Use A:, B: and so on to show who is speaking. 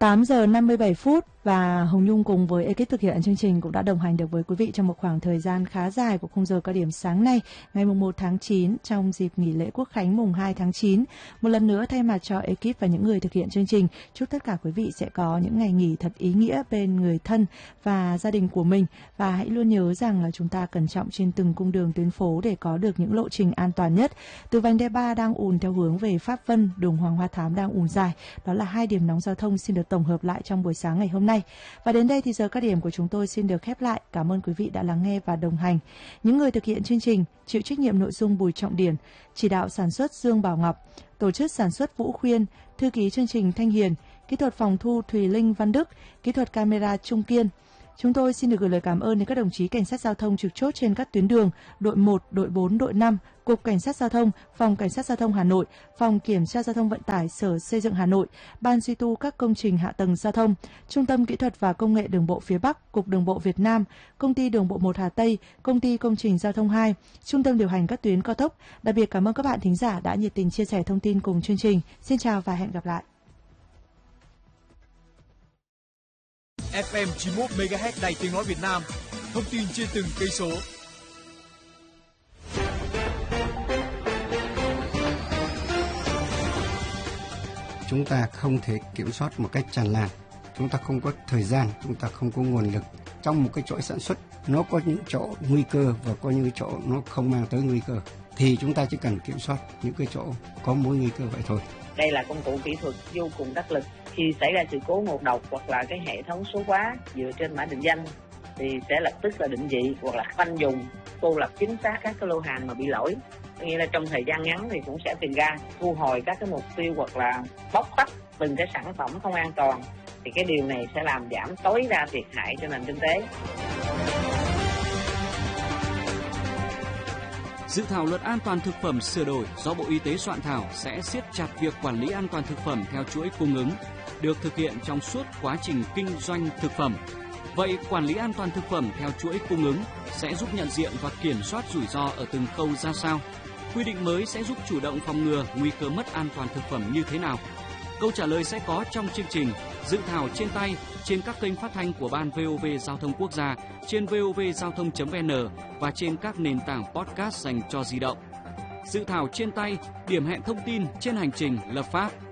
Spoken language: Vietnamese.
A: 8 giờ 57 phút và Hồng Nhung cùng với ekip thực hiện chương trình cũng đã đồng hành được với quý vị trong một khoảng thời gian khá dài của khung giờ cao điểm sáng nay, ngày mùng 1 tháng 9 trong dịp nghỉ lễ Quốc khánh mùng 2 tháng 9. Một lần nữa thay mặt cho ekip và những người thực hiện chương trình, chúc tất cả quý vị sẽ có những ngày nghỉ thật ý nghĩa bên người thân và gia đình của mình, và hãy luôn nhớ rằng là chúng ta cẩn trọng trên từng cung đường tuyến phố để có được những lộ trình an toàn nhất. Từ vành đai 3 đang ùn theo hướng về Pháp Vân, đường Hoàng Hoa Thám đang ùn dài. Đó là 2 điểm nóng giao thông xin được tổng hợp lại trong buổi sáng ngày hôm nay. Và đến đây thì giờ cao điểm của chúng tôi xin được khép lại. Cảm ơn quý vị đã lắng nghe và đồng hành. Những người thực hiện chương trình: chịu trách nhiệm nội dung Bùi Trọng Điển, chỉ đạo sản xuất Dương Bảo Ngọc, tổ chức sản xuất Vũ Khuyên, thư ký chương trình Thanh Hiền, kỹ thuật phòng thu Thùy Linh Văn Đức, kỹ thuật camera Trung Kiên. Chúng tôi xin được gửi lời cảm ơn đến các đồng chí cảnh sát giao thông trực chốt trên các tuyến đường: đội 1, đội 4, đội 5, Cục Cảnh sát Giao thông, Phòng Cảnh sát Giao thông Hà Nội, Phòng Kiểm tra Giao thông Vận tải Sở Xây dựng Hà Nội, Ban duy tu các công trình hạ tầng giao thông, Trung tâm Kỹ thuật và Công nghệ Đường bộ phía Bắc, Cục Đường bộ Việt Nam, Công ty Đường bộ 1 Hà Tây, Công ty Công trình Giao thông 2, Trung tâm điều hành các tuyến cao tốc. Đặc biệt cảm ơn các bạn thính giả đã nhiệt tình chia sẻ thông tin cùng chương trình. Xin chào và hẹn gặp lại.
B: FM 91 MHz Đài Tiếng nói Việt Nam, thông tin trên từng cây số.
C: Chúng ta không thể kiểm soát một cách tràn lan. Chúng ta không có thời gian, chúng ta không có nguồn lực. Trong một cái chuỗi sản xuất, nó có những chỗ nguy cơ và có những chỗ nó không mang tới nguy cơ. Thì chúng ta chỉ cần kiểm soát những cái chỗ có mối nguy cơ vậy thôi.
D: Đây là công cụ kỹ thuật vô cùng đắc lực. Khi xảy ra sự cố ngộ độc hoặc là cái hệ thống số hóa dựa trên mã định danh thì sẽ lập tức là định vị hoặc là khoanh vùng, cô lập chính xác các cái lô hàng mà bị lỗi. Nghĩa là trong thời gian ngắn thì cũng sẽ tìm ra thu hồi các cái mục tiêu hoặc là bóc tách từng cái sản phẩm không an toàn. Thì cái điều này sẽ làm giảm tối đa thiệt hại cho nền kinh tế.
E: Dự thảo luật an toàn thực phẩm sửa đổi do Bộ Y tế soạn thảo sẽ siết chặt việc quản lý an toàn thực phẩm theo chuỗi cung ứng, được thực hiện trong suốt quá trình kinh doanh thực phẩm. Vậy quản lý an toàn thực phẩm theo chuỗi cung ứng sẽ giúp nhận diện và kiểm soát rủi ro ở từng khâu ra sao? Quy định mới sẽ giúp chủ động phòng ngừa nguy cơ mất an toàn thực phẩm như thế nào? Câu trả lời sẽ có trong chương trình Dự thảo trên tay trên các kênh phát thanh của Ban VOV Giao thông Quốc gia, trên vovgiao thông.vn và trên các nền tảng podcast dành cho di động. Dự thảo trên tay, điểm hẹn thông tin trên hành trình lập pháp.